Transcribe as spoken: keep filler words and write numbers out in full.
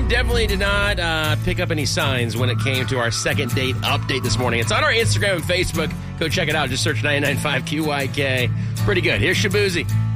definitely did not uh, pick up any signs when it came to our second date update this morning. It's on our Instagram and Facebook. Go check it out. Just search ninety-nine point five Q Y K. Pretty good. Here's Shabuzi.